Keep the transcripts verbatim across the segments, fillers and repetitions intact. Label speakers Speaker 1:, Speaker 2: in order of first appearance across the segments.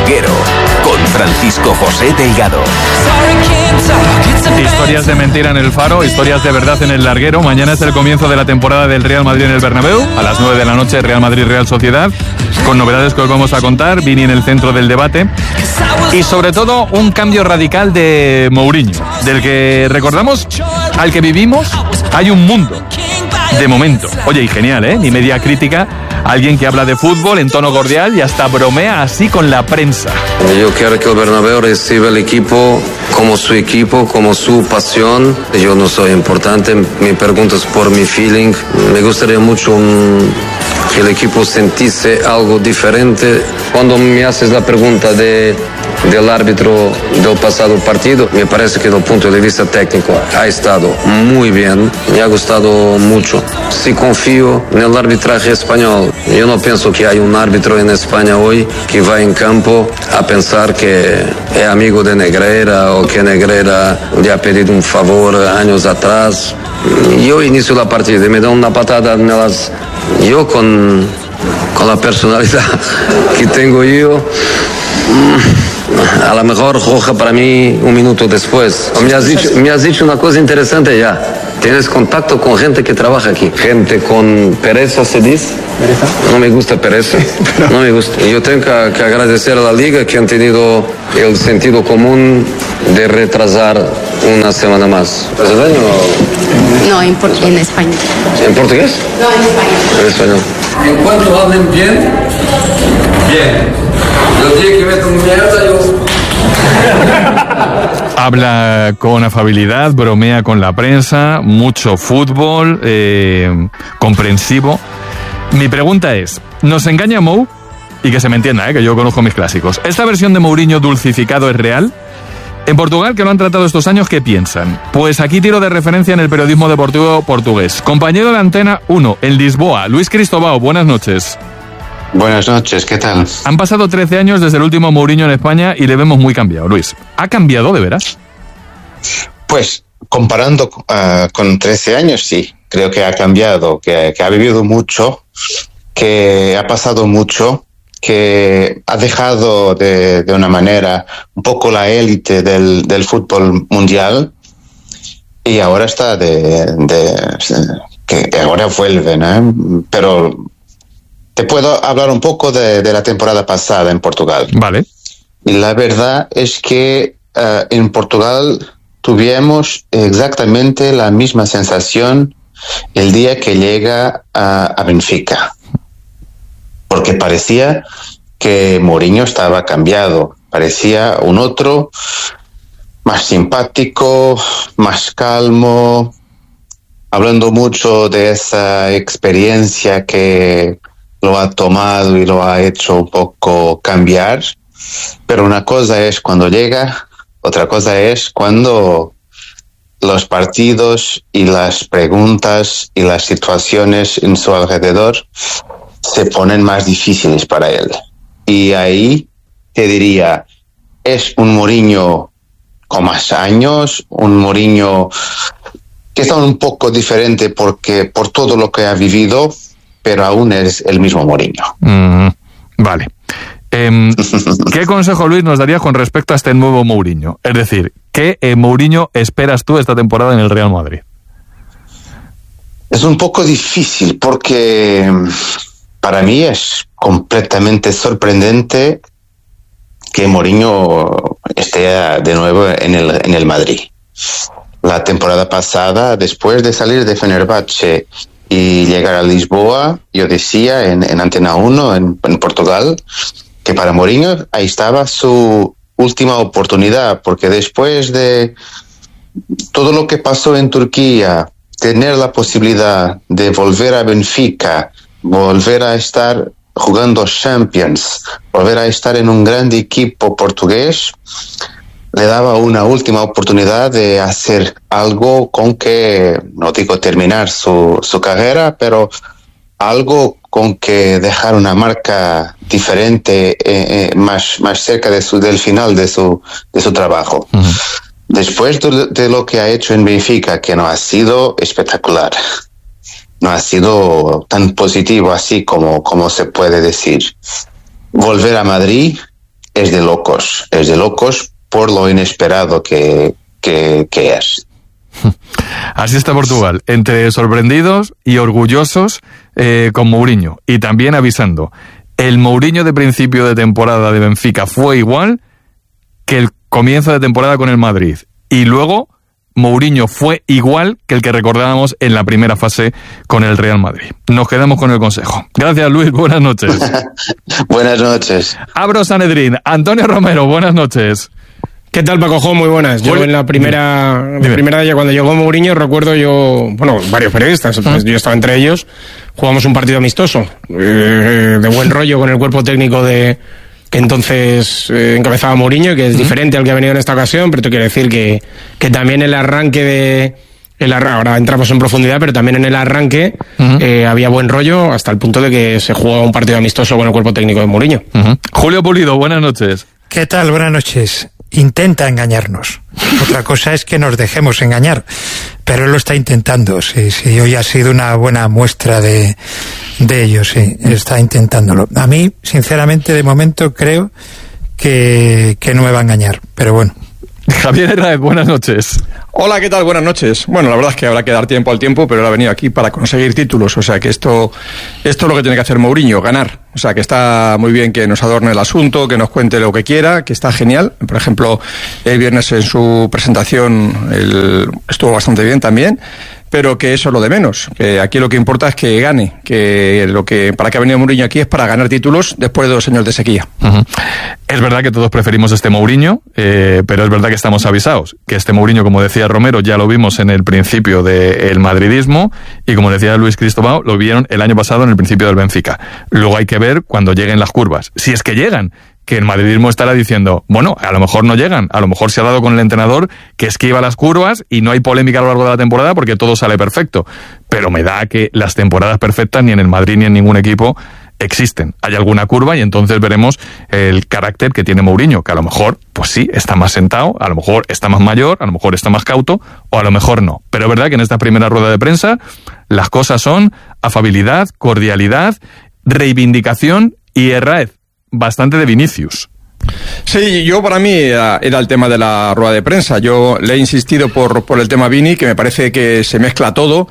Speaker 1: Larguero, con Francisco José Delgado.
Speaker 2: Historias de mentira en el Faro, historias de verdad en el Larguero. Mañana es el comienzo de la temporada del Real Madrid en el Bernabéu. A las nueve de la noche, Real Madrid-Real Sociedad. Con novedades que os vamos a contar. Vini en el centro del debate. Y sobre todo, un cambio radical de Mourinho. Del que recordamos, al que vivimos, hay un mundo. De momento. Oye, y genial, ¿eh? Ni media crítica. Alguien que habla de fútbol en tono cordial y hasta bromea así con la prensa.
Speaker 3: Yo quiero que el Bernabéu reciba el equipo como su equipo, como su pasión. Yo no soy importante, me preguntas por mi feeling. Me gustaría mucho un, que el equipo sintiese algo diferente. Cuando me haces la pregunta de, del árbitro del pasado partido, me parece que desde el punto de vista técnico ha estado muy bien, me ha gustado mucho. Si confío en el arbitraje español, yo no pienso que hay un árbitro en España hoy que va en campo a pensar que es amigo de Negreira o que Negreira le ha pedido un favor años atrás. Yo inicio la partida y me dan una patada en las... Yo con, con la personalidad que tengo yo, a lo mejor roja para mí un minuto después. Me has dicho, me has dicho una cosa interesante ya. Tienes contacto con gente que trabaja aquí. Gente con pereza, ¿se dice? ¿Pereza? No me gusta pereza. No me gusta. Y yo tengo que, que agradecer a la Liga que han tenido el sentido común de retrasar una semana más. ¿Brasileño o...?
Speaker 4: No, en, por, en español.
Speaker 3: ¿En portugués?
Speaker 4: No, en español.
Speaker 3: En español. En cuanto hablen bien, bien. Los días que meto mierda, yo...
Speaker 2: Habla con afabilidad, bromea con la prensa, mucho fútbol, eh, comprensivo. Mi pregunta es, ¿nos engaña Mou? Y que se me entienda, eh, que yo conozco mis clásicos. ¿Esta versión de Mourinho dulcificado es real? En Portugal, que lo han tratado estos años, ¿qué piensan? Pues aquí tiro de referencia en el periodismo deportivo portugués. Compañero de Antena uno, en Lisboa, Luis Cristóbao, buenas noches.
Speaker 5: Buenas noches, ¿qué tal?
Speaker 2: Han pasado trece años desde el último Mourinho en España y le vemos muy cambiado, Luis. ¿Ha cambiado de veras?
Speaker 5: Pues, comparando uh, con trece años, sí. Creo que ha cambiado, que, que ha vivido mucho, que ha pasado mucho, que ha dejado de, de una manera un poco la élite del, del fútbol mundial y ahora está de... de que ahora vuelve, ¿no? Pero... Te puedo hablar un poco de, de la temporada pasada en Portugal.
Speaker 2: Vale.
Speaker 5: Y la verdad es que uh, en Portugal tuvimos exactamente la misma sensación el día que llega a, a Benfica. Porque parecía que Mourinho estaba cambiado. Parecía un otro, más simpático, más calmo, hablando mucho de esa experiencia que lo ha tomado y lo ha hecho un poco cambiar, pero una cosa es cuando llega, otra cosa es cuando los partidos y las preguntas y las situaciones en su alrededor se ponen más difíciles para él. Y ahí te diría, es un Mourinho con más años, un Mourinho que está un poco diferente porque por todo lo que ha vivido, pero aún es el mismo Mourinho.
Speaker 2: Mm, vale. Eh, ¿Qué consejo, Luis, nos darías con respecto a este nuevo Mourinho? Es decir, ¿qué eh, Mourinho esperas tú esta temporada en el Real Madrid?
Speaker 5: Es un poco difícil porque para mí es completamente sorprendente que Mourinho esté de nuevo en el, en el Madrid. La temporada pasada, después de salir de Fenerbahce y llegar a Lisboa, yo decía en, en Antena uno, en, en Portugal, que para Mourinho ahí estaba su última oportunidad, porque después de todo lo que pasó en Turquía, tener la posibilidad de volver a Benfica, volver a estar jugando Champions, volver a estar en un gran equipo portugués, le daba una última oportunidad de hacer algo con que, no digo terminar su, su carrera, pero algo con que dejar una marca diferente, eh, eh, más, más cerca de su, del final de su, de su trabajo. Uh-huh. Después de, de lo que ha hecho en Benfica, que no ha sido espectacular, no ha sido tan positivo así como, como se puede decir. Volver a Madrid es de locos, es de locos por lo inesperado que, que, que es.
Speaker 2: Así está Portugal, entre sorprendidos y orgullosos eh, con Mourinho, y también avisando, el Mourinho de principio de temporada de Benfica fue igual que el comienzo de temporada con el Madrid, y luego Mourinho fue igual que el que recordábamos en la primera fase con el Real Madrid. Nos quedamos con el consejo. Gracias, Luis, buenas noches.
Speaker 5: Buenas noches.
Speaker 2: Abro Sanedrín, Antonio Romero, buenas noches.
Speaker 4: ¿Qué tal, Paco Jo? Muy buenas. Yo en la primera, la primera día cuando llegó Mourinho, recuerdo yo, bueno, varios periodistas, pues yo estaba entre ellos, jugamos un partido amistoso, eh, de buen rollo con el cuerpo técnico de que entonces eh, encabezaba Mourinho, que es uh-huh. diferente al que ha venido en esta ocasión, pero te quiero decir que, que también el arranque de... El arra- ahora entramos en profundidad, pero también en el arranque uh-huh. eh, había buen rollo hasta el punto de que se jugó un partido amistoso con el cuerpo técnico de Mourinho.
Speaker 2: Uh-huh. Julio Pulido, buenas noches.
Speaker 6: ¿Qué tal? Buenas noches. Intenta engañarnos. Otra cosa es que nos dejemos engañar, pero él lo está intentando. Sí, sí, hoy ha sido una buena muestra de, de ello, sí, está intentándolo. A mí, sinceramente, de momento creo que, que no me va a engañar, pero bueno.
Speaker 2: Javier Hernández, buenas noches.
Speaker 7: Hola, ¿qué tal? Buenas noches. Bueno, la verdad es que habrá que dar tiempo al tiempo, pero él ha venido aquí para conseguir títulos, o sea que esto, esto es lo que tiene que hacer Mourinho, ganar. O sea que está muy bien que nos adorne el asunto, que nos cuente lo que quiera, que está genial. Por ejemplo, el viernes en su presentación él estuvo bastante bien también, pero que eso es lo de menos, que aquí lo que importa es que gane, que lo que para que ha venido Mourinho aquí es para ganar títulos después de dos años de sequía.
Speaker 2: Uh-huh. Es verdad que todos preferimos este Mourinho, eh, pero es verdad que estamos avisados, que este Mourinho, como decía Romero, ya lo vimos en el principio del madridismo, y como decía Luis Cristobao, lo vieron el año pasado en el principio del Benfica. Luego hay que ver cuando lleguen las curvas, si es que llegan, que el madridismo estará diciendo, bueno, a lo mejor no llegan, a lo mejor se ha dado con el entrenador que esquiva las curvas y no hay polémica a lo largo de la temporada porque todo sale perfecto. Pero me da que las temporadas perfectas ni en el Madrid ni en ningún equipo existen. Hay alguna curva y entonces veremos el carácter que tiene Mourinho, que a lo mejor, pues sí, está más sentado, a lo mejor está más mayor, a lo mejor está más cauto, o a lo mejor no. Pero es verdad que en esta primera rueda de prensa las cosas son afabilidad, cordialidad, reivindicación y Herráez, bastante de Vinicius.
Speaker 7: Sí, yo para mí era, era el tema de la rueda de prensa. Yo le he insistido por, por el tema Vini, que me parece que se mezcla todo.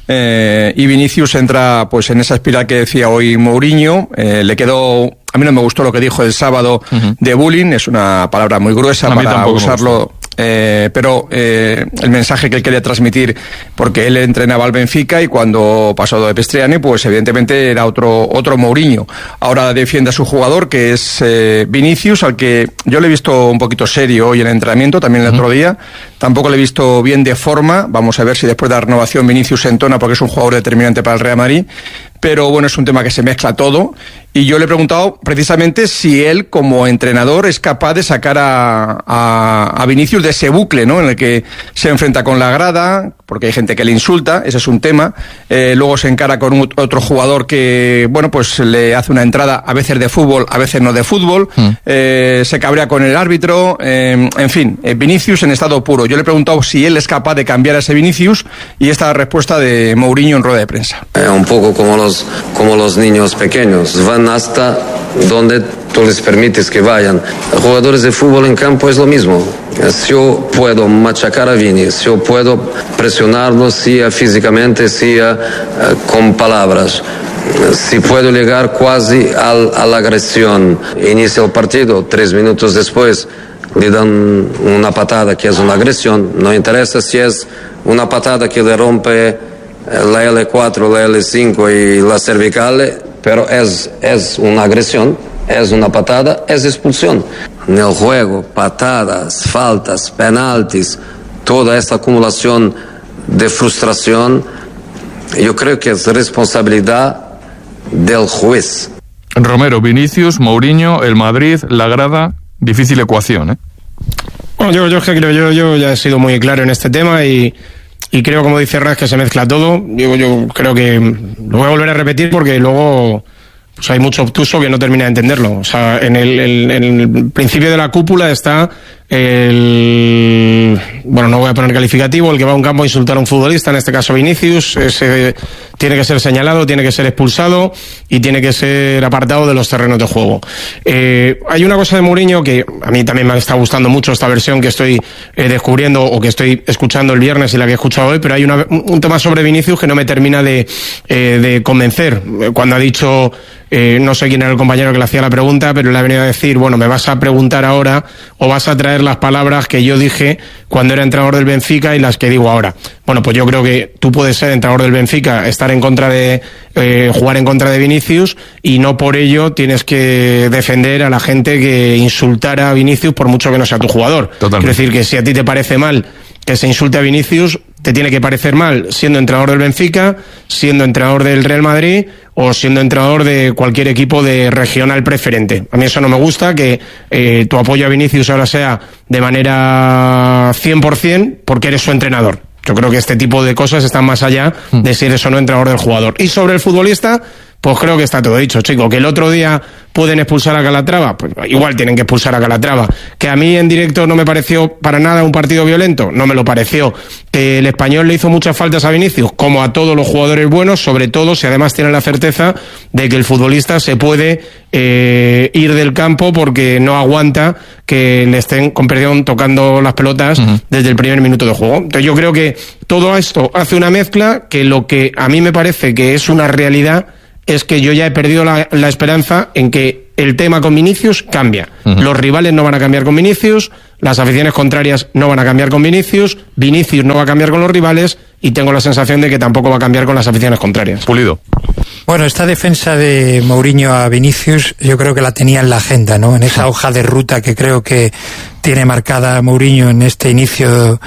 Speaker 7: Eh, y Vinicius entra pues en esa espiral que decía hoy Mourinho. Eh, le quedó, a mí no me gustó lo que dijo el sábado uh-huh. de bullying, es una palabra muy gruesa a para usarlo. Eh, pero eh, el mensaje que él quería transmitir, porque él entrenaba al Benfica y cuando pasó de Pestriani, pues evidentemente era otro otro Mourinho. Ahora defiende a su jugador, que es eh, Vinicius, al que yo le he visto un poquito serio hoy en el entrenamiento, también el uh-huh. otro día. Tampoco le he visto bien de forma. Vamos a ver si después de la renovación Vinicius se entona, porque es un jugador determinante para el Real Madrid. Pero bueno, es un tema que se mezcla todo. Y yo le he preguntado precisamente si él, como entrenador, es capaz de sacar a, a, a Vinicius de ese bucle, ¿no? En el que se enfrenta con la grada, porque hay gente que le insulta, ese es un tema. Eh, luego se encara con un, otro jugador que, bueno, pues le hace una entrada a veces de fútbol, a veces no de fútbol. Mm. Eh, se cabrea con el árbitro. Eh, en fin, eh, Vinicius en estado puro. Yo le he preguntado si él es capaz de cambiar a ese Vinicius, y esta es la respuesta de Mourinho en rueda de prensa.
Speaker 3: Eh, un poco como los, como los niños pequeños. Van hasta donde tú les permites que vayan. Jugadores de fútbol en campo es lo mismo. Si yo puedo machacar a Vini, si yo puedo presionarlo, sea físicamente, sea uh, con palabras, si puedo llegar casi al, a la agresión, inicia el partido, tres minutos después le dan una patada que es una agresión, no interesa si es una patada que le rompe la L cuatro, la L cinco y la cervical, pero es, es una agresión, es una patada, es expulsión. En el juego, patadas, faltas, penaltis, toda esta acumulación de frustración, yo creo que es responsabilidad del juez.
Speaker 2: Romero, Vinicius, Mourinho, el Madrid, la grada, difícil ecuación, ¿eh?
Speaker 4: Bueno, yo, yo, creo, yo, yo ya he sido muy claro en este tema y... Y creo, como dice Raz, que se mezcla todo. Yo, yo creo que lo voy a volver a repetir porque luego pues hay mucho obtuso que no termina de entenderlo. O sea, en el, el, en el principio de la cúpula está el, bueno, no voy a poner calificativo, el que va a un campo a insultar a un futbolista, en este caso Vinicius, ese tiene que ser señalado, tiene que ser expulsado y tiene que ser apartado de los terrenos de juego. Eh, hay una cosa de Mourinho que a mí también me está gustando mucho, esta versión que estoy eh, descubriendo o que estoy escuchando el viernes y la que he escuchado hoy, pero hay una, un tema sobre Vinicius que no me termina de, eh, de convencer. Cuando ha dicho, eh, no sé quién era el compañero que le hacía la pregunta, pero le ha venido a decir, bueno, me vas a preguntar ahora o vas a traer las palabras que yo dije cuando era entrenador del Benfica y las que digo ahora. Bueno, pues yo creo que tú puedes ser entrenador del Benfica, estar en contra de, eh, jugar en contra de Vinicius y no por ello tienes que defender a la gente que insultara a Vinicius por mucho que no sea tu jugador.
Speaker 2: Totalmente.
Speaker 4: Quiero decir que si a ti te parece mal que se insulte a Vinicius, te tiene que parecer mal siendo entrenador del Benfica, siendo entrenador del Real Madrid o siendo entrenador de cualquier equipo de regional preferente. A mí eso no me gusta, que eh, tu apoyo a Vinicius ahora sea de manera cien por ciento porque eres su entrenador. Yo creo que este tipo de cosas están más allá de si eres o no entrenador del jugador. Y sobre el futbolista, pues creo que está todo dicho, chico. Que el otro día pueden expulsar a Calatrava, pues igual tienen que expulsar a Calatrava. Que a mí en directo no me pareció para nada un partido violento, no me lo pareció. Que el Español le hizo muchas faltas a Vinicius, como a todos los jugadores buenos, sobre todo si además tienen la certeza de que el futbolista se puede eh, ir del campo porque no aguanta que le estén, con perdón, tocando las pelotas uh-huh. desde el primer minuto de juego. Entonces yo creo que todo esto hace una mezcla que lo que a mí me parece que es una realidad es que yo ya he perdido la, la esperanza en que el tema con Vinicius cambia. Uh-huh. Los rivales no van a cambiar con Vinicius, las aficiones contrarias no van a cambiar con Vinicius, Vinicius no va a cambiar con los rivales y tengo la sensación de que tampoco va a cambiar con las aficiones contrarias.
Speaker 2: Pulido.
Speaker 6: Bueno, esta defensa de Mourinho a Vinicius yo creo que la tenía en la agenda, ¿no? En esa hoja de ruta que creo que tiene marcada Mourinho en este inicio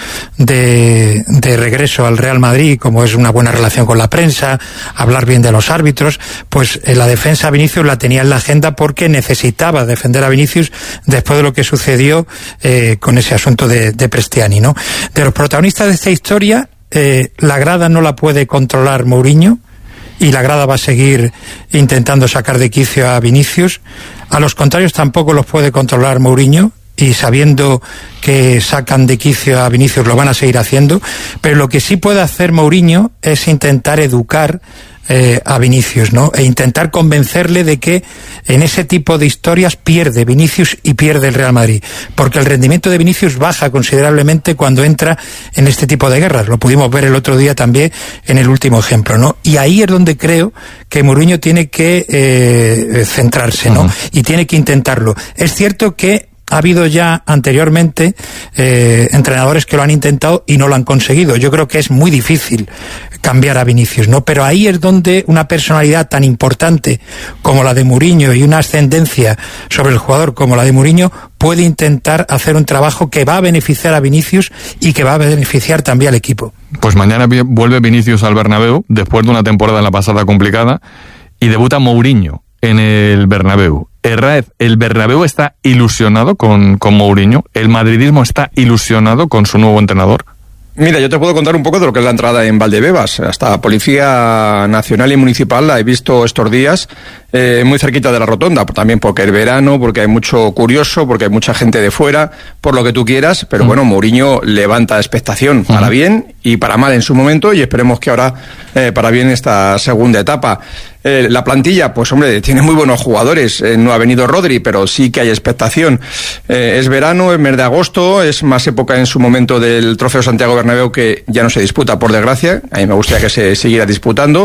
Speaker 6: de, de regreso al Real Madrid, como es una buena relación con la prensa, hablar bien de los árbitros, pues en la defensa a Vinicius la tenía en la agenda porque necesitaba defender a Vinicius después de lo que sucedió eh, con ese asunto de, de Prestiani, ¿no? De los protagonistas de esta historia, eh, la grada no la puede controlar Mourinho, y la grada va a seguir intentando sacar de quicio a Vinicius. A los contrarios tampoco los puede controlar Mourinho, y sabiendo que sacan de quicio a Vinicius lo van a seguir haciendo, pero lo que sí puede hacer Mourinho es intentar educar eh, a Vinicius, ¿no? E intentar convencerle de que en ese tipo de historias pierde Vinicius y pierde el Real Madrid, porque el rendimiento de Vinicius baja considerablemente cuando entra en este tipo de guerras. Lo pudimos ver el otro día también en el último ejemplo, ¿no? Y ahí es donde creo que Mourinho tiene que eh, centrarse, ¿no? Uh-huh. Y tiene que intentarlo. Es cierto que ha habido ya anteriormente eh, entrenadores que lo han intentado y no lo han conseguido. Yo creo que es muy difícil cambiar a Vinicius, ¿no? Pero ahí es donde una personalidad tan importante como la de Mourinho y una ascendencia sobre el jugador como la de Mourinho puede intentar hacer un trabajo que va a beneficiar a Vinicius y que va a beneficiar también al equipo.
Speaker 2: Pues mañana vuelve Vinicius al Bernabéu después de una temporada en la pasada complicada y debuta Mourinho en el Bernabéu. Herráez, ¿el Bernabéu está ilusionado con, con Mourinho? ¿El madridismo está ilusionado con su nuevo entrenador?
Speaker 7: Mira, yo te puedo contar un poco de lo que es la entrada en Valdebebas. Hasta Policía Nacional y Municipal la he visto estos días, eh, muy cerquita de la rotonda, también porque es verano, porque hay mucho curioso, porque hay mucha gente de fuera, por lo que tú quieras, pero mm. bueno, Mourinho levanta expectación mm. para bien y para mal en su momento, y esperemos que ahora eh, para bien esta segunda etapa. Eh, la plantilla, pues hombre, tiene muy buenos jugadores. Eh, no ha venido Rodri, pero sí que hay expectación. Eh, es verano, es mes de agosto, es más época en su momento del Trofeo Santiago Bernabéu, que ya no se disputa, por desgracia. A mí me gustaría que se siguiera disputando,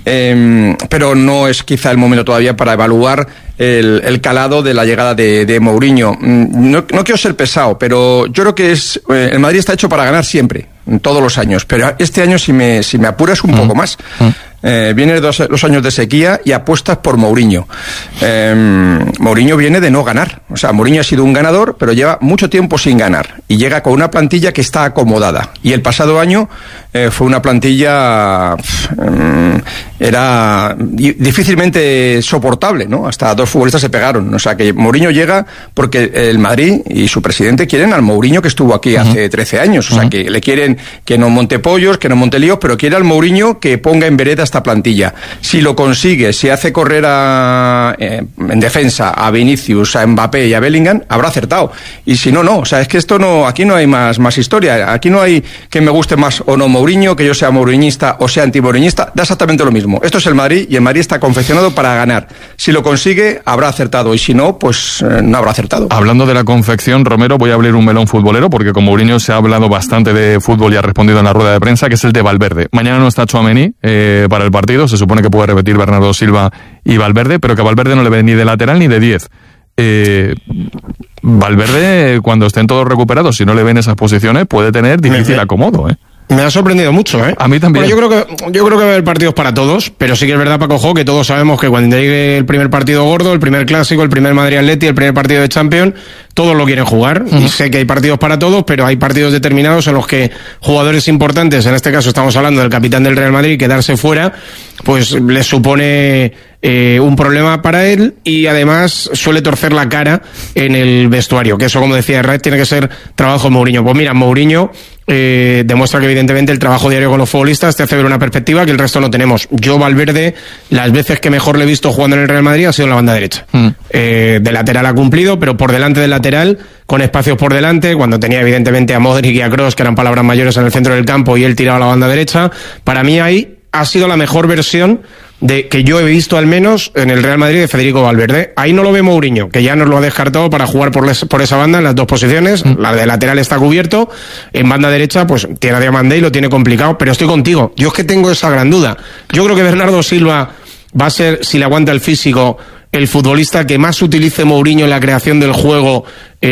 Speaker 7: eh, pero no es quizá el momento todavía para evaluar el, el calado de la llegada de, de Mourinho. No, no quiero ser pesado, pero yo creo que es eh, el Madrid está hecho para ganar siempre, todos los años, pero este año si me, si me apuras un mm. poco más. Mm. Eh, viene dos, los años de sequía y apuestas por Mourinho. Eh, Mourinho viene de no ganar. O sea, Mourinho ha sido un ganador, pero lleva mucho tiempo sin ganar. Y llega con una plantilla que está acomodada. Y el pasado año eh, fue una plantilla... Eh, era difícilmente soportable, ¿no? Hasta dos futbolistas se pegaron. O sea, que Mourinho llega porque el Madrid y su presidente quieren al Mourinho que estuvo aquí uh-huh. hace trece años. O sea, uh-huh. que le quieren que no monte pollos, que no monte líos, pero quiere al Mourinho que ponga en vereda esta esta plantilla. Si lo consigue, si hace correr a, eh, en defensa a Vinicius, a Mbappé y a Bellingham, habrá acertado. Y si no, no. O sea, es que esto no, aquí no hay más, más historia. Aquí no hay que me guste más o no Mourinho, que yo sea mouriñista o sea anti-mouriñista. Da exactamente lo mismo. Esto es el Madrid y el Madrid está confeccionado para ganar. Si lo consigue, habrá acertado. Y si no, pues eh, no habrá acertado.
Speaker 2: Hablando de la confección, Romero, voy a abrir un melón futbolero, porque con Mourinho se ha hablado bastante de fútbol y ha respondido en la rueda de prensa, que es el de Valverde. Mañana no está Tchouaméni eh, para el partido. Se supone que puede repetir Bernardo Silva y Valverde, pero que a Valverde no le ve ni de lateral ni de diez. Eh, Valverde, cuando estén todos recuperados, si no le ven esas posiciones, puede tener difícil acomodo, ¿eh?
Speaker 4: Me ha sorprendido mucho, ¿eh?
Speaker 2: A mí también.
Speaker 4: Bueno, yo creo que yo creo que va a haber partidos para todos, pero sí que es verdad, Paco Jo, que todos sabemos que cuando llegue el primer partido gordo, el primer clásico, el primer Madrid-Atleti, el primer partido de Champions, todos lo quieren jugar. Uh-huh. Y sé que hay partidos para todos, pero hay partidos determinados en los que jugadores importantes, en este caso estamos hablando del capitán del Real Madrid, quedarse fuera, pues les supone eh, un problema para él, y además suele torcer la cara en el vestuario, que eso, como decía Red, tiene que ser trabajo de Mourinho. Pues mira, Mourinho Eh, demuestra que evidentemente el trabajo diario con los futbolistas te hace ver una perspectiva que el resto no tenemos. Yo, Valverde, las veces que mejor le he visto jugando en el Real Madrid ha sido en la banda derecha. Mm. Eh, de lateral ha cumplido, pero por delante del lateral, con espacios por delante, cuando tenía evidentemente a Modric y a Kroos, que eran palabras mayores en el centro del campo, y él tiraba a la banda derecha, para mí ahí ha sido la mejor versión de que yo he visto, al menos en el Real Madrid, de Federico Valverde. Ahí no lo ve Mourinho, que ya nos lo ha descartado para jugar por, les, por esa banda en las dos posiciones. Mm. La de lateral está cubierto, en banda derecha pues tiene a Diamandé y lo tiene complicado, pero estoy contigo. Yo es que tengo esa gran duda. Yo creo que Bernardo Silva va a ser, si le aguanta el físico, el futbolista que más utilice Mourinho en la creación del juego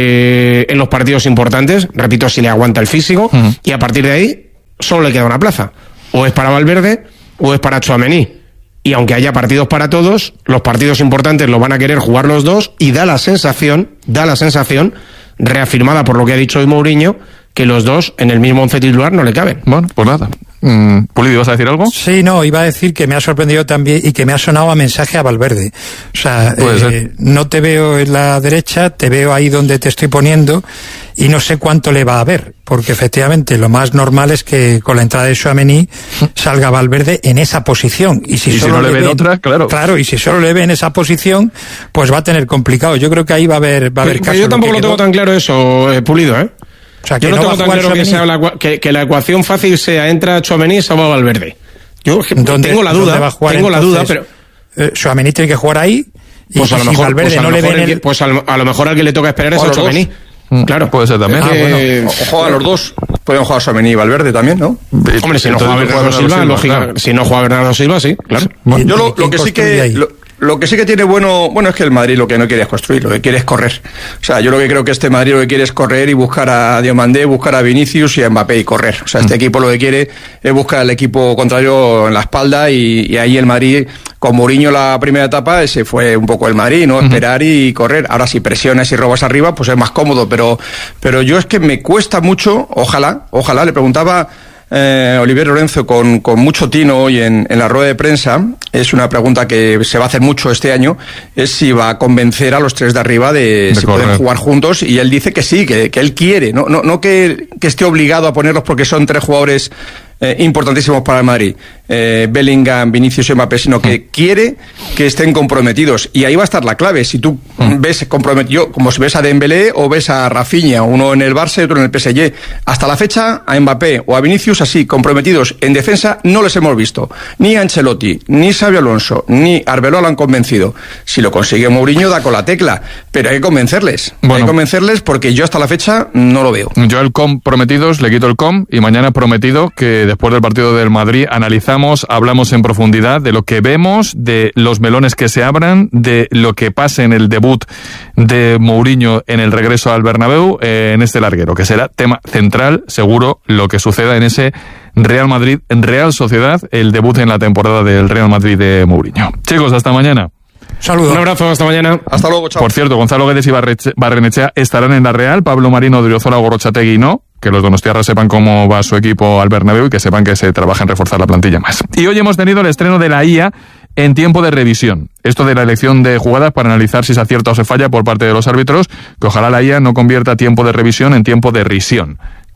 Speaker 4: eh, en los partidos importantes. Repito, si le aguanta el físico. Mm. Y a partir de ahí solo le queda una plaza. O es para Valverde o es para Tchouaméni. Y aunque haya partidos para todos, los partidos importantes los van a querer jugar los dos, y da la sensación, da la sensación, reafirmada por lo que ha dicho hoy Mourinho, que los dos en el mismo once titular no le caben.
Speaker 2: Bueno, pues nada. Mm, Pulido, ¿vas a decir algo?
Speaker 6: Sí, no, iba a decir que me ha sorprendido también y que me ha sonado a mensaje a Valverde. O sea, eh, no te veo en la derecha, te veo ahí donde te estoy poniendo, y no sé cuánto le va a ver, porque efectivamente lo más normal es que con la entrada de Tchouaméni salga Valverde en esa posición. Y si,
Speaker 2: y
Speaker 6: solo
Speaker 2: si no le ven otra, claro.
Speaker 6: Claro, y si solo le ven en esa posición, pues va a tener complicado. Yo creo que ahí va a haber, va a haber
Speaker 4: pero,
Speaker 6: casos.
Speaker 4: Pero yo tampoco lo, lo tengo tan claro eso, eh, Pulido, ¿eh?
Speaker 6: O sea, que
Speaker 4: yo no,
Speaker 6: no
Speaker 4: tengo tan claro que, sea la, que, que la ecuación fácil sea entra Tchouaméni y salva Valverde. Yo tengo la duda, tengo la duda, pero
Speaker 6: eh, Tchouaméni tiene que jugar ahí, y
Speaker 4: pues a lo
Speaker 6: si
Speaker 4: mejor,
Speaker 6: Valverde
Speaker 4: pues a
Speaker 6: no
Speaker 4: lo
Speaker 6: le
Speaker 4: mejor
Speaker 6: ven
Speaker 4: el,
Speaker 6: el...
Speaker 4: pues a lo, a lo mejor al que le toca esperar es a Tchouaméni.
Speaker 2: Mm,
Speaker 4: claro,
Speaker 2: puede ser también.
Speaker 7: Ah,
Speaker 4: eh,
Speaker 7: bueno. O juega a los dos. Pueden jugar Tchouaméni y Valverde también, ¿no?
Speaker 4: Hombre, si no juega Bernardo Silva, Silva lógica, claro. Si no juega Bernardo Silva, sí, claro.
Speaker 7: Bueno, yo lo, lo que sí que lo, lo que sí que tiene bueno, bueno es que el Madrid lo que no quiere es construir, lo que quiere es correr. O sea, yo lo que creo que este Madrid lo que quiere es correr y buscar a Diomandé, buscar a Vinicius y a Mbappé y correr. O sea, este mm. equipo lo que quiere es buscar al equipo contrario en la espalda, y, y ahí el Madrid, con Mourinho la primera etapa, ese fue un poco el Madrid, ¿no? Esperar uh-huh. y correr. Ahora si presionas y robas arriba, pues es más cómodo, pero, pero yo es que me cuesta mucho, ojalá, ojalá, le preguntaba Eh, Olivier Lorenzo con, con mucho tino hoy en, en la rueda de prensa, es una pregunta que se va a hacer mucho este año, es si va a convencer a los tres de arriba de, de si correr. Pueden jugar juntos, y él dice que sí, que, que él quiere, no, no, no que, que esté obligado a ponerlos porque son tres jugadores eh, importantísimos para el Madrid, eh, Bellingham, Vinicius y Mbappé, sino que mm. quiere que estén comprometidos, y ahí va a estar la clave. Si tú mm. ves comprometido, como si ves a Dembélé o ves a Rafinha, uno en el Barça y otro en el P S G, hasta la fecha a Mbappé o a Vinicius así, comprometidos en defensa, no les hemos visto. Ni Ancelotti, ni Xabi Alonso, ni Arbeloa lo han convencido. Si lo consigue Mourinho, da con la tecla, pero hay que convencerles. Bueno, hay que convencerles, porque yo hasta la fecha no lo veo.
Speaker 2: Yo el com prometidos, le quito el com, y mañana prometido que después del partido del Madrid analizamos, hablamos en profundidad de lo que vemos, de los melones que se abran, de lo que pase en el debut de Mourinho en el regreso al Bernabéu, eh, en este larguero, que será tema central, seguro, lo que suceda en ese Real Madrid, en Real Sociedad, el debut en la temporada del Real Madrid de Mourinho. Chicos, hasta mañana.
Speaker 4: Saludos. Un abrazo, hasta mañana.
Speaker 7: Hasta luego, chao.
Speaker 2: Por cierto, Gonzalo Guedes y Barrenechea estarán en la Real, Pablo Marino, Odriozola, Gorrochategui no. Que los donostiarras sepan cómo va su equipo al Bernabéu y que sepan que se trabaja en reforzar la plantilla más. Y hoy hemos tenido el estreno de la I A en tiempo de revisión. Esto de la elección de jugadas para analizar si se acierta o se falla por parte de los árbitros, que ojalá la I A no convierta tiempo de revisión en tiempo de risión.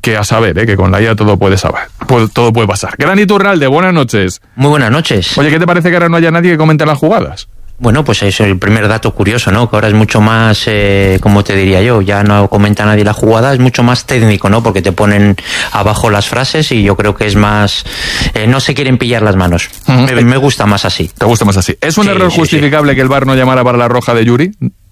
Speaker 2: que a saber, ¿eh? Que con la I A todo puede saber, puede, todo puede pasar. Gran Iturralde, buenas noches.
Speaker 8: Muy buenas noches.
Speaker 2: Oye, ¿qué te parece que ahora no haya nadie que comente las jugadas?
Speaker 8: Bueno, pues es el primer dato curioso, ¿no? Que ahora es mucho más, eh, ¿cómo te diría yo? Ya no comenta nadie la jugada, es mucho más técnico, ¿no? Porque te ponen abajo las frases y yo creo que es más... Eh, no se quieren pillar las manos. Uh-huh. me, me gusta más así.
Speaker 2: ¿Te gusta más así? ¿Es un sí, error sí, justificable sí. que el V A R no llamara para la roja de Yuri?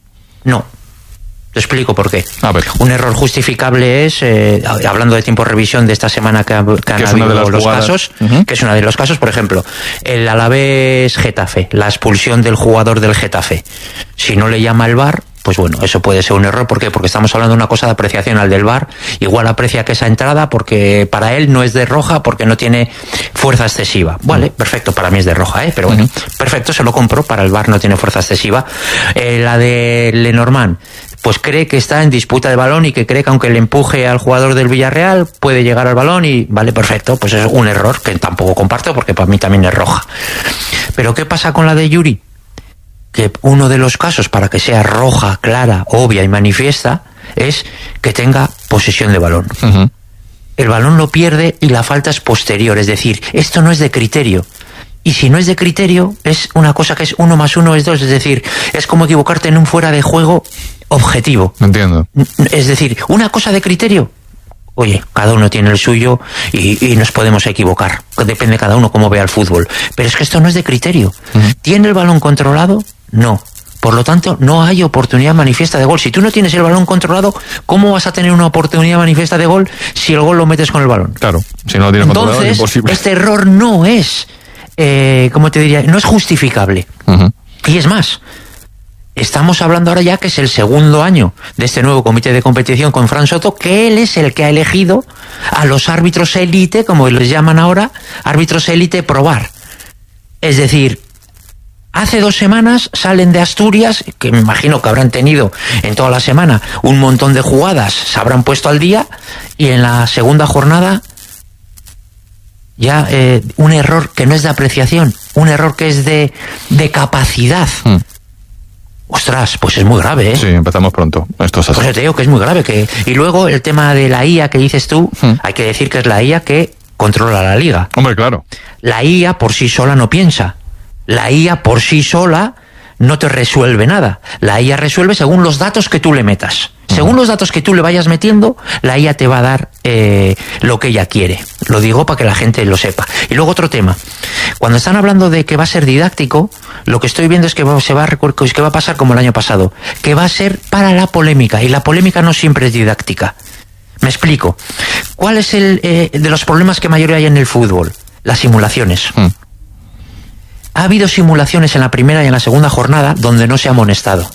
Speaker 8: No. Te explico por qué.
Speaker 2: A ver.
Speaker 8: Un error justificable es, eh, hablando de tiempo de revisión de esta semana que, ha, que han habido los jugadas. casos, uh-huh. que es uno de los casos, por ejemplo, el Alavés Getafe, la expulsión del jugador del Getafe. Si no le llama el V A R, pues bueno, eso puede ser un error. ¿Por qué? Porque estamos hablando de una cosa de apreciación. Al del V A R igual aprecia que esa entrada, porque para él no es de roja, porque no tiene fuerza excesiva. Vale, perfecto, para mí es de roja, ¿eh? Pero bueno, uh-huh. perfecto, se lo compro, para el V A R no tiene fuerza excesiva. Eh, la de Lenormand, pues cree que está en disputa de balón y que cree que aunque le empuje al jugador del Villarreal puede llegar al balón y vale, perfecto, pues es un error que tampoco comparto porque para mí también es roja. Pero ¿qué pasa con la de Yuri? Que uno de los casos para que sea roja, clara, obvia y manifiesta es que tenga posesión de balón. Uh-huh. El balón lo pierde y la falta es posterior, es decir, esto no es de criterio. Y si no es de criterio, es una cosa que es uno más uno es dos, es decir, es como equivocarte en un fuera de juego objetivo.
Speaker 2: Entiendo.
Speaker 8: Es decir, una cosa de criterio, oye, cada uno tiene el suyo y, y nos podemos equivocar. Depende cada uno cómo vea el fútbol. Pero es que esto no es de criterio. Uh-huh. ¿Tiene el balón controlado? No. Por lo tanto, no hay oportunidad manifiesta de gol. Si tú no tienes el balón controlado, ¿cómo vas a tener una oportunidad manifiesta de gol si el gol lo metes con el balón?
Speaker 2: Claro, si no lo tienes controlado es imposible.
Speaker 8: Entonces, este error no es... Eh, ¿cómo te diría? No es justificable. Uh-huh. Y es más, estamos hablando ahora ya que es el segundo año de este nuevo comité de competición con Fran Soto, que él es el que ha elegido a los árbitros élite, como les llaman ahora, árbitros élite probar. Es decir, hace dos semanas salen de Asturias, que me imagino que habrán tenido en toda la semana un montón de jugadas, se habrán puesto al día, y en la segunda jornada... ya eh, un error que no es de apreciación, un error que es de, de capacidad. Mm. Ostras, pues es muy grave, ¿eh?
Speaker 2: Sí, empezamos pronto. Esto es así.
Speaker 8: Pues te digo que es muy grave. Que... Y luego el tema de la I A que dices tú, mm. hay que decir que es la I A que controla la liga.
Speaker 2: Hombre, claro.
Speaker 8: La I A por sí sola no piensa. La I A por sí sola no te resuelve nada. La I A resuelve según los datos que tú le metas. Según los datos que tú le vayas metiendo, la I A te va a dar eh, lo que ella quiere. Lo digo para que la gente lo sepa. Y luego otro tema. Cuando están hablando de que va a ser didáctico, lo que estoy viendo es que va, se va a, que va a pasar como el año pasado. Que va a ser para la polémica. Y la polémica no siempre es didáctica. Me explico. ¿Cuál es el eh, de los problemas que mayor hay en el fútbol? Las simulaciones. Mm. Ha habido simulaciones en la primera y en la segunda jornada donde no se ha amonestado.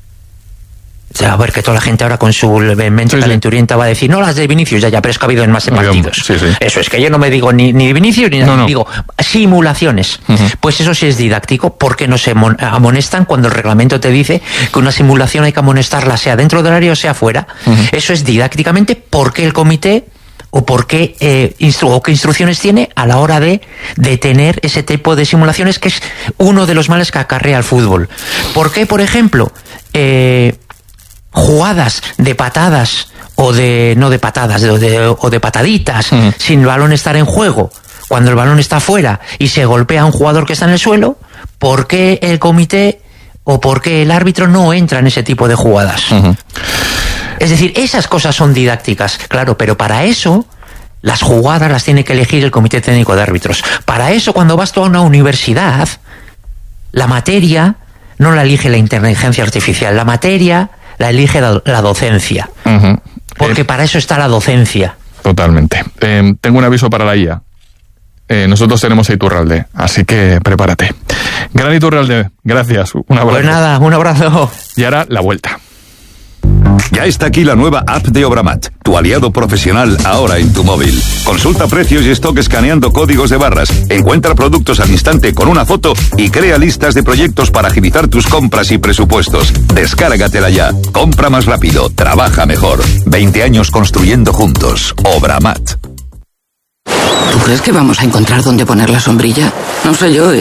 Speaker 8: O sea, a ver, que toda la gente ahora con su mente sí, calenturienta sí. va a decir, no, las de Vinicius, ya, ya, pero es que ha habido en más de partidos. Sí, sí. Eso es que yo no me digo ni, ni de Vinicius ni nada, no, no. digo simulaciones. Uh-huh. Pues eso sí es didáctico, porque no se amonestan cuando el reglamento te dice que una simulación hay que amonestarla, sea dentro del área o sea fuera. Uh-huh. Eso es didácticamente porque el comité o por qué eh, instru- o qué instrucciones tiene a la hora de detener ese tipo de simulaciones, que es uno de los males que acarrea el fútbol. ¿Por qué, por ejemplo, eh, jugadas de patadas o de no de patadas de, de, o de pataditas uh-huh. sin el balón estar en juego, cuando el balón está fuera y se golpea a un jugador que está en el suelo? ¿Por qué el comité o por qué el árbitro no entra en ese tipo de jugadas? Uh-huh. Es decir, esas cosas son didácticas, claro, pero para eso las jugadas las tiene que elegir el Comité Técnico de Árbitros. Para eso, cuando vas tú a una universidad, la materia no la elige la inteligencia artificial, la materia la elige la, la docencia. Uh-huh. Porque eh, para eso está la docencia.
Speaker 2: Totalmente. Eh, tengo un aviso para la I A. Eh, nosotros tenemos a Iturralde, así que prepárate. Gran Iturralde, gracias. Un abrazo.
Speaker 8: Pues nada, un abrazo.
Speaker 2: Y ahora la vuelta.
Speaker 1: Ya está aquí la nueva app de Obramat, tu aliado profesional ahora en tu móvil. Consulta precios y stock escaneando códigos de barras, encuentra productos al instante con una foto y crea listas de proyectos para agilizar tus compras y presupuestos. Descárgatela ya. Compra más rápido, trabaja mejor. veinte años construyendo juntos. Obramat.
Speaker 9: ¿Tú crees que vamos a encontrar dónde poner la sombrilla? No sé yo, ¿eh?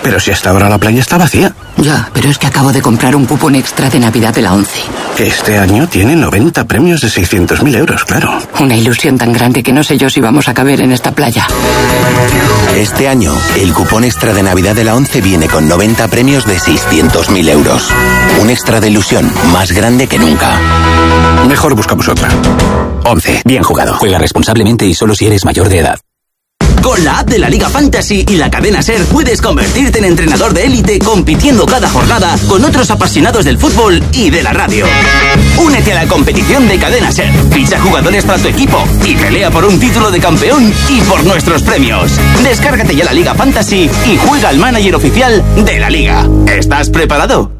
Speaker 9: Pero si hasta ahora la playa está vacía.
Speaker 10: Ya, pero es que acabo de comprar un cupón extra de Navidad de la ONCE.
Speaker 9: Que este año tiene noventa premios de seiscientos mil euros, claro.
Speaker 10: Una ilusión tan grande que no sé yo si vamos a caber en esta playa.
Speaker 11: Este año, el cupón extra de Navidad de la ONCE viene con noventa premios de seiscientos mil euros. Un extra de ilusión más grande que nunca.
Speaker 9: Mejor buscamos otra. ONCE. Bien jugado. Juega responsablemente y solo si eres mayor de edad.
Speaker 12: Con la app de la Liga Fantasy y la cadena SER puedes convertirte en entrenador de élite compitiendo cada jornada con otros apasionados del fútbol y de la radio. Únete a la competición de cadena SER, ficha jugadores para tu equipo y pelea por un título de campeón y por nuestros premios. Descárgate ya la Liga Fantasy y juega al manager oficial de la Liga. ¿Estás preparado?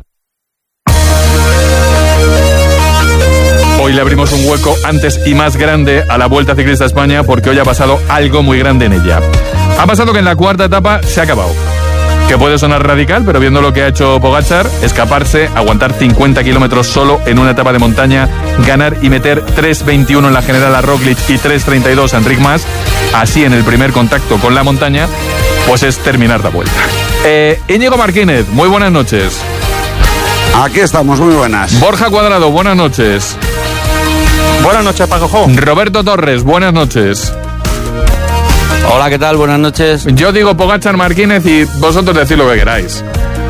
Speaker 2: Hoy le abrimos un hueco antes y más grande a la Vuelta Ciclista a España porque hoy ha pasado algo muy grande en ella. Ha pasado que en la cuarta etapa se ha acabado. Que puede sonar radical, pero viendo lo que ha hecho Pogačar, escaparse, aguantar cincuenta kilómetros solo en una etapa de montaña, ganar y meter tres veintiuno en la general a Roglic y tres treinta y dos a Enric Mas, así en el primer contacto con la montaña, pues es terminar la Vuelta. Eh, Íñigo Martínez, muy buenas noches.
Speaker 13: Aquí estamos, muy buenas.
Speaker 2: Borja Cuadrado, buenas noches.
Speaker 14: Buenas noches, Paco.
Speaker 2: Roberto Torres, buenas noches.
Speaker 15: Hola, ¿qué tal? Buenas noches.
Speaker 2: Yo digo Pogačar, Martínez y vosotros decid lo que queráis.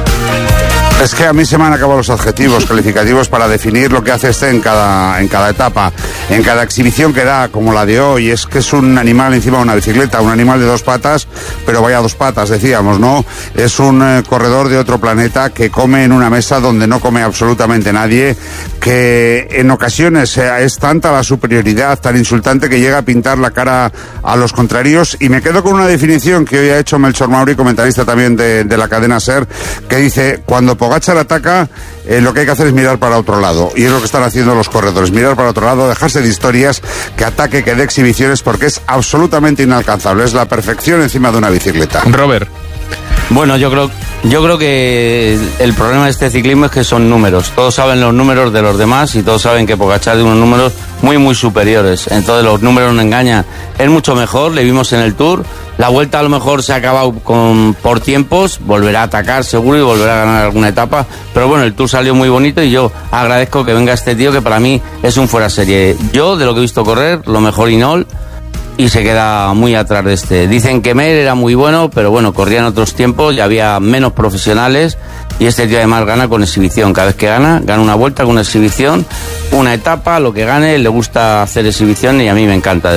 Speaker 13: Es que a mí se me han acabado los adjetivos calificativos para definir lo que hace este en cada, en cada etapa, en cada exhibición que da, como la de hoy. Es que es un animal encima de una bicicleta, un animal de dos patas, pero vaya dos patas, decíamos, ¿no? Es un eh, corredor de otro planeta que come en una mesa donde no come absolutamente nadie, que en ocasiones eh, es tanta la superioridad, tan insultante que llega a pintar la cara a los contrarios. Y me quedo con una definición que hoy ha hecho Melchor Mauri, comentarista también de, de la cadena SER, que dice, cuando Pogačar ataca, eh, lo que hay que hacer es mirar para otro lado, y es lo que están haciendo los corredores, mirar para otro lado, dejarse de historias, que ataque, que dé exhibiciones, porque es absolutamente inalcanzable, es la perfección encima de una bicicleta.
Speaker 2: Robert.
Speaker 15: Bueno, yo creo, yo creo que el problema de este ciclismo es que son números, todos saben los números de los demás y todos saben que Pogačar tiene unos números muy muy superiores, entonces los números no engañan, es mucho mejor, le vimos en el Tour. La Vuelta a lo mejor se ha acabado con, por tiempos, volverá a atacar seguro y volverá a ganar alguna etapa, pero bueno, el Tour salió muy bonito y yo agradezco que venga este tío que para mí es un fuera serie. Yo, de lo que he visto correr, lo mejor Hinault, y se queda muy atrás de este. Dicen que Mer era muy bueno, pero bueno, corría en otros tiempos y había menos profesionales, y este tío además gana con exhibición. Cada vez que gana, gana una vuelta con una exhibición, una etapa, lo que gane, le gusta hacer exhibición y a mí me encanta.